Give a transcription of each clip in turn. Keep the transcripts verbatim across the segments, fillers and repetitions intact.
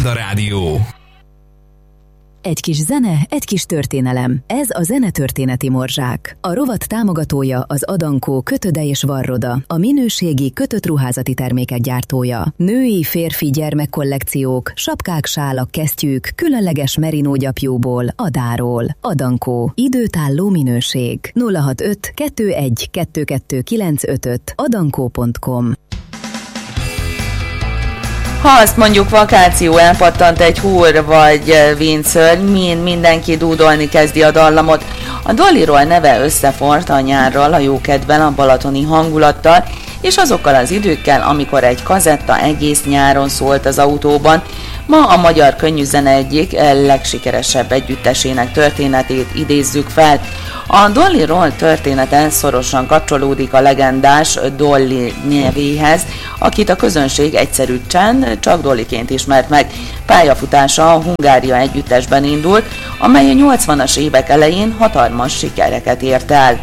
Jazz-Gazda Rádió. Egy kis zene, egy kis történelem. Ez a Zenetörténeti Morzsák. A rovat támogatója az Adankó Kötöde és Varroda, a minőségi kötött ruházati termékek gyártója. Női, férfi, gyermekkollekciók, sapkák, sálak, kesztyűk, különleges merinógyapjúból, Adáról. Adankó. Időtálló minőség. nulla hatvanöt kettőtizenegy kettőkettő kilencszázötvenöt adankó pont com. Ha azt mondjuk vakáció, elpattant egy húr vagy víncszörny, mind mindenki dúdolni kezdi a dallamot. A Dollyról neve összefort a nyárral, a jókedvel, a balatoni hangulattal, és azokkal az időkkel, amikor egy kazetta egész nyáron szólt az autóban. Ma a magyar könnyűzene egyik legsikeresebb együttesének történetét idézzük fel. A Dollyról története szorosan kapcsolódik a legendás Dolly nevéhez, akit a közönség egyszerű csend, csak Dollyként ismert meg. Pályafutása a Hungária együttesben indult, amely a nyolcvanas évek elején hatalmas sikereket ért el.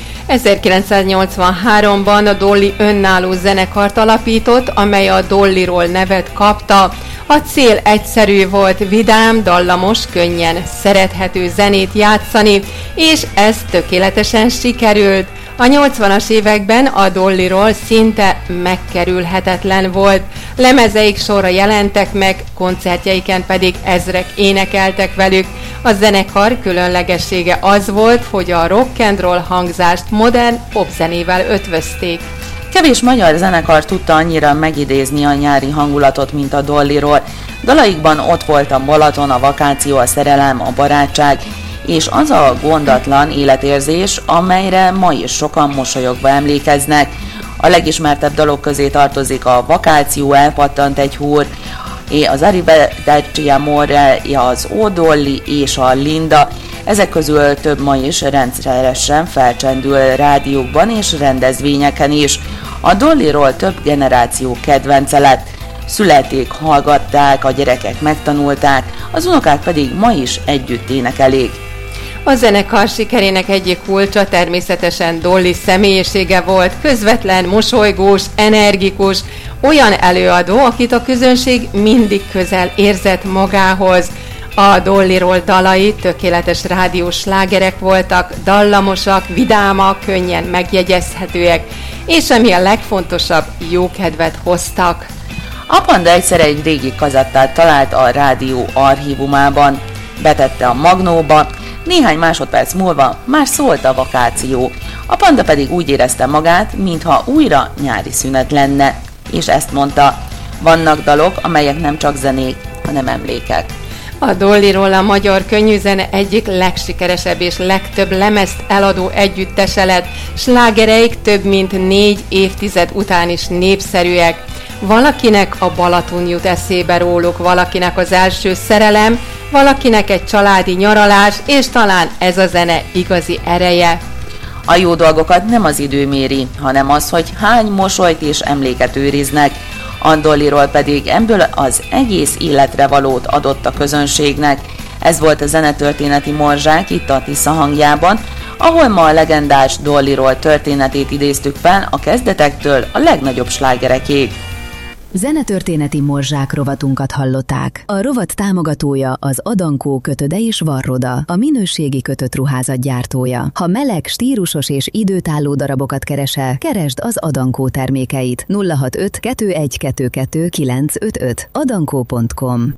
ezerkilencszáznyolcvanháromban a Dolly önálló zenekart alapított, amely a Dollyról nevet kapta. A cél egyszerű volt, vidám, dallamos, könnyen szerethető zenét játszani, és ez tökéletesen sikerült. A nyolcvanas években a Dollyról szinte megkerülhetetlen volt. Lemezeik sorra jelentek meg, koncertjeiken pedig ezrek énekeltek velük. A zenekar különlegessége az volt, hogy a rock and roll hangzást modern popzenével ötvözték. Kevés magyar zenekar tudta annyira megidézni a nyári hangulatot, mint a Dollyról. Dalaikban ott volt a Balaton, a vakáció, a szerelem, a barátság, és az a gondatlan életérzés, amelyre ma is sokan mosolyogva emlékeznek. A legismertebb dalok közé tartozik a Vakáció, Elpattant egy húr, az Arrivederci Amore, az Ó Dolly és a Linda. Ezek közül több ma is rendszeresen felcsendül rádiókban és rendezvényeken is. A Dollyról több generáció kedvence lett. Születték, hallgatták, a gyerekek megtanulták, az unokák pedig ma is együtt énekelik. A zenekar sikerének egyik kulcsa természetesen Dolly személyisége volt, közvetlen, mosolygós, energikus, olyan előadó, akit a közönség mindig közel érzett magához. A Dollyról dalai tökéletes rádiós slágerek voltak, dallamosak, vidámak, könnyen megjegyezhetőek, és ami a legfontosabb, jó kedvet hoztak. A Panda egyszer egy régi kazettát talált a rádió archívumában, betette a magnóba, néhány másodperc múlva már szólt a Vakáció. A Panda pedig úgy érezte magát, mintha újra nyári szünet lenne, és ezt mondta: vannak dalok, amelyek nem csak zenék, hanem emlékek. A Dollyról a magyar könnyűzene egyik legsikeresebb és legtöbb lemezt eladó együttese lett. Slágereik több mint négy évtized után is népszerűek. Valakinek a Balaton jut eszébe róluk, valakinek az első szerelem, valakinek egy családi nyaralás, és talán ez a zene igazi ereje. A jó dolgokat nem az idő méri, hanem az, hogy hány mosolyt és emléket őriznek. A Dollyról pedig ebből az egész életre valót adott a közönségnek. Ez volt a Zenetörténeti Morzsák itt a Tisza hangjában, ahol ma a legendás Dollyról történetét idéztük fel a kezdetektől a legnagyobb slágerekig. Zenetörténeti Morzsák rovatunkat hallották. A rovat támogatója az Adankó Kötöde és Varroda, a minőségi kötött ruházat gyártója. Ha meleg, stílusos és időtálló darabokat keresel, keresd az Adankó termékeit. nulla hatvanöt kettőtizenegy kettőkettő kilencszázötvenöt adankó pont com.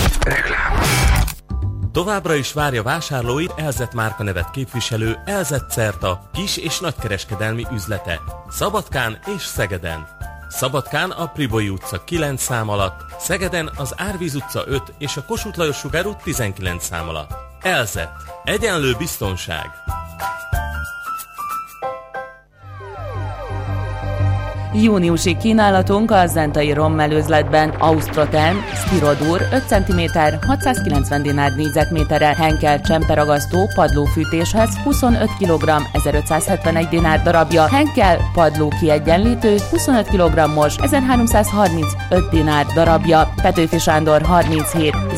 Továbbra is várja vásárlóit Elzett márkanevet képviselő Elzett Certa kis- és nagykereskedelmi üzlete Szabadkán és Szegeden. Szabadkán a Priboi utca kilenc szám alatt, Szegeden az Árvíz utca öt és a Kossuth Lajos Sugár út tizenkilenc szám alatt. Elzett. Egyenlő biztonság. Júniusi kínálatunk a zentai rommelőzletben Austroten, Spirodur öt centiméter, hatszázkilencven dinár négyzetméterre, Henkel csemperagasztó padlófűtéshez huszonöt kilogramm, ezerötszázhetvenegy dinár darabja, Henkel padló kiegyenlítő huszonöt kilogrammos, ezerháromszázharmincöt dinár darabja, Petőfi Sándor harminchét